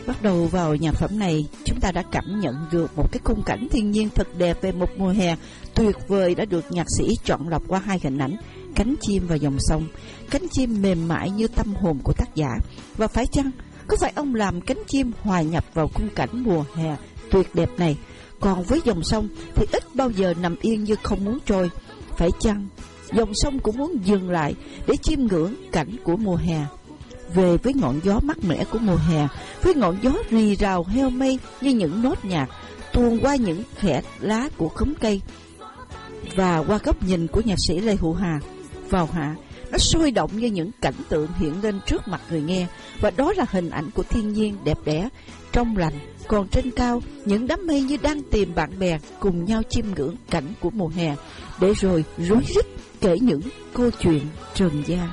Bắt đầu vào nhạc phẩm này, chúng ta đã cảm nhận được một cái khung cảnh thiên nhiên thật đẹp về một mùa hè tuyệt vời đã được nhạc sĩ chọn lọc qua hai hình ảnh, cánh chim và dòng sông. Cánh chim mềm mại như tâm hồn của tác giả. Và phải chăng, có phải ông làm cánh chim hòa nhập vào khung cảnh mùa hè tuyệt đẹp này? Còn với dòng sông thì ít bao giờ nằm yên như không muốn trôi. Phải chăng, dòng sông cũng muốn dừng lại để chiêm ngưỡng cảnh của mùa hè? Về với ngọn gió mát mẻ của mùa hè, với ngọn gió rì rào heo mây như những nốt nhạc tuôn qua những khẽ lá của khóm cây, và qua góc nhìn của nhạc sĩ Lê Hữu Hà, vào hạ nó sôi động như những cảnh tượng hiện lên trước mặt người nghe. Và đó là hình ảnh của thiên nhiên đẹp đẽ, trong lành. Còn trên cao, những đám mây như đang tìm bạn bè cùng nhau chiêm ngưỡng cảnh của mùa hè, để rồi rối rít kể những câu chuyện trần gian.